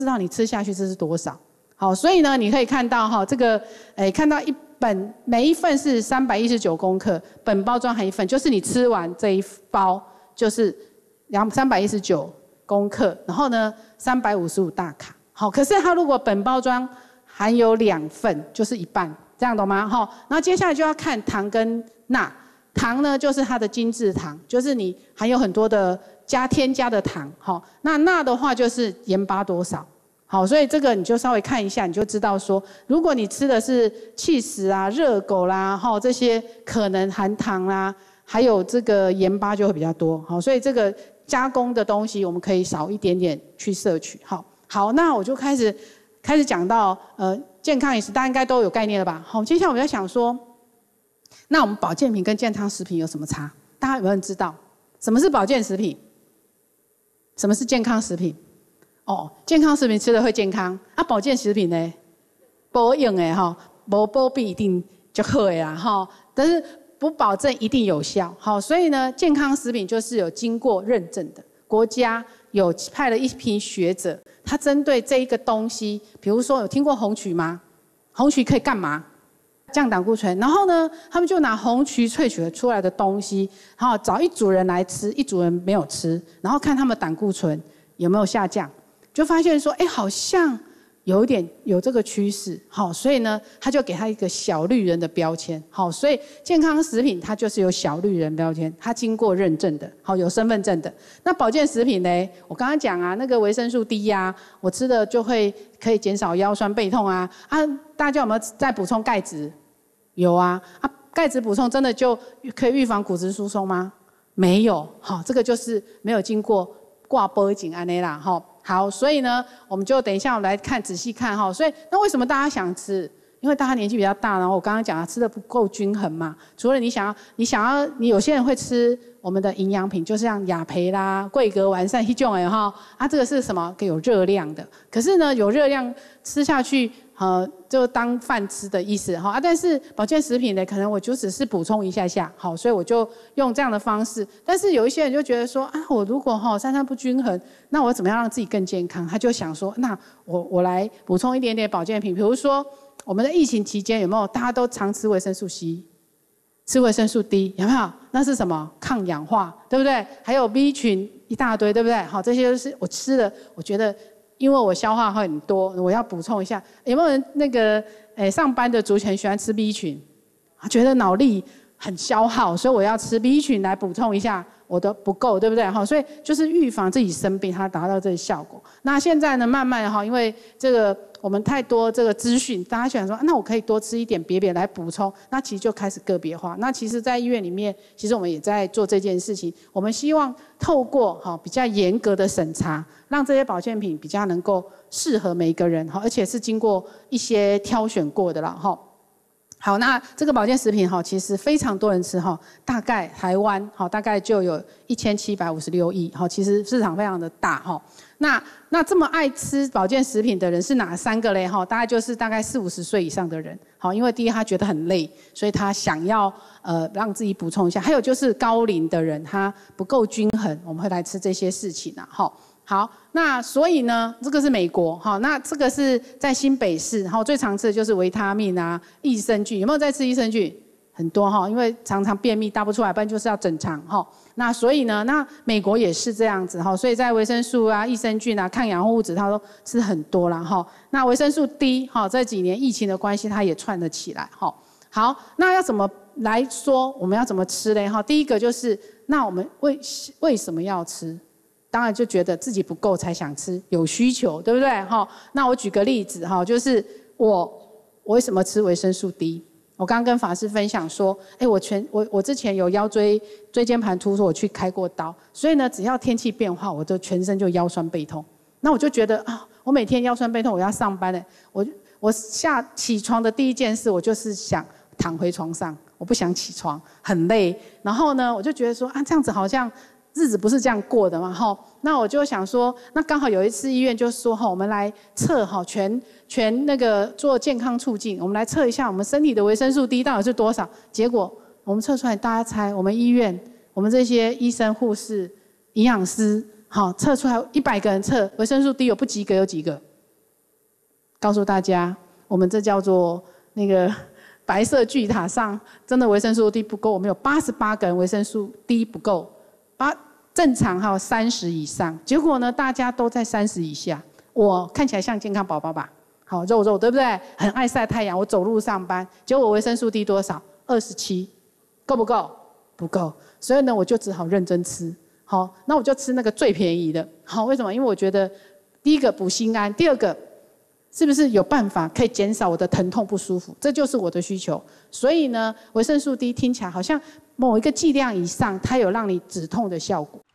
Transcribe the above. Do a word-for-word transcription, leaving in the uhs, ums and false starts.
知道你吃下去这是多少。好，所以呢，你可以看到哈，这个诶，看到一本每一份是三百一十九公克，本包装含一份，就是你吃完这一包就是两三百一十九公克，然后呢三百五十五大卡。好，可是它如果本包装含有两份，就是一半，这样懂吗？好，然后接下来就要看糖跟钠。糖呢，就是它的精制糖，就是你含有很多的加添加的糖。好，那钠的话就是盐巴多少。好，所以这个你就稍微看一下，你就知道说，如果你吃的是起司啊、热狗啦，哈，这些可能含糖啦，还有这个盐巴就会比较多。好，所以这个加工的东西我们可以少一点点去摄取。好，好，那我就开始开始讲到呃健康饮食，大家应该都有概念了吧？好，接下来我们在想说，那我们保健品跟健康食品有什么差？大家有没有人知道什么是保健食品？什么是健康食品？哦，健康食品吃了会健康，啊，保健食品呢，保用的哈，无保必一定就好的啦哈，但是不保证一定有效。好，所以呢，健康食品就是有经过认证的，国家有派了一批学者，他针对这一个东西，比如说有听过红曲吗？红曲可以干嘛？降胆固醇。然后呢，他们就拿红曲萃取出来的东西，然后找一组人来吃，一组人没有吃，然后看他们胆固醇有没有下降。就发现说，哎，好像有一点有这个趋势，好，所以呢，他就给他一个小绿人的标签，好，所以健康食品它就是有小绿人标签，它经过认证的，好，有身份证的。那保健食品呢？我刚刚讲啊，那个维生素 D 呀、啊，我吃的就会可以减少腰酸背痛啊，啊，大家有没有在补充钙质？有啊，啊，钙质补充真的就可以预防骨质疏松吗？没有，好，这个就是没有经过挂波颈安内啦，哈。好，所以呢，我们就等一下我们来看仔细看哈。所以那为什么大家想吃？因为大家年纪比较大，然后我刚刚讲了吃的不够均衡嘛。除了你想要，你想要，你有些人会吃我们的营养品，就像雅培啦、桂格完善这种哎哈，啊这个是什么？有热量的。可是呢，有热量吃下去，呃，就当饭吃的意思哈。啊，但是保健食品呢，可能我就只是补充一下下，好，所以我就用这样的方式。但是有一些人就觉得说啊，我如果哈三餐不均衡，那我怎么样让自己更健康？他就想说，那我我来补充一点点保健品，比如说。我们的疫情期间有没有大家都常吃维生素 C， 吃维生素 D 有没有？那是什么？抗氧化，对不对？还有 B 群一大堆，对不对？好，这些都是我吃的，我觉得因为我消化会很多，我要补充一下。有没有人那个诶上班的族群喜欢吃 B 群？觉得脑力很消耗，所以我要吃 B 群来补充一下我的不够，对不对？好，所以就是预防自己生病，它达到这个效果。那现在呢，慢慢哈，因为这个。我们太多这个资讯，大家想说，那我可以多吃一点别别来补充，那其实就开始个别化。那其实，在医院里面，其实我们也在做这件事情。我们希望透过哈比较严格的审查，让这些保健品比较能够适合每一个人哈，而且是经过一些挑选过的了哈。好，那这个保健食品哈，其实非常多人吃哈，大概台湾哈大概就有一千七百五十六亿哈，其实市场非常的大哈。那那这么爱吃保健食品的人是哪三个嘞？哈，大概就是大概四五十岁以上的人。好，因为第一他觉得很累，所以他想要呃让自己补充一下。还有就是高龄的人，他不够均衡，我们会来吃这些事情啊。哈，好，那所以呢，这个是美国哈，那这个是在新北市，然后最常吃的就是维他命啊、益生菌，有没有在吃益生菌？很多哈，因为常常便秘大不出来，不然就是要整肠哈。那所以呢，那美国也是这样子哈，所以在维生素啊、益生菌啊、抗氧化物质，它都吃很多啦哈。那维生素 D 哈，这几年疫情的关系，它也串了起来哈。好，那要怎么来说？我们要怎么吃嘞？哈，第一个就是，那我们为为什么要吃？当然就觉得自己不够才想吃，有需求，对不对？哈，那我举个例子哈，就是我我为什么吃维生素 D？我刚刚跟法师分享说，哎，我全我我之前有腰椎椎间盘突出，我去开过刀，所以呢，只要天气变化，我的全身就腰酸背痛。那我就觉得啊，我每天腰酸背痛，我要上班了，我我下起床的第一件事，我就是想躺回床上，我不想起床，很累。然后呢，我就觉得说啊，这样子好像日子不是这样过的嘛，哈。那我就想说，那刚好有一次医院就说哈，我们来测哈全全那个做健康促进，我们来测一下我们身体的维生素 D 到底是多少。结果我们测出来，大家猜，我们医院我们这些医生、护士、营养师，好测出来一百个人测维生素 D 有不及格有几个？ 告诉大家，我们这叫做那个白色巨塔上真的维生素 D 不够，我们有八十八个人维生素 D 不够，八正常还有三十以上，结果呢大家都在三十以下。我看起来像健康宝宝吧？好肉肉对不对？很爱晒太阳，我走路上班，结果我维生素 D 多少？二十七，够不够？不够。所以呢，我就只好认真吃。好，那我就吃那个最便宜的。好，为什么？因为我觉得第一个补心安，第二个是不是有办法可以减少我的疼痛不舒服？这就是我的需求。所以呢，维生素 D 听起来好像某一个剂量以上，它有让你止痛的效果。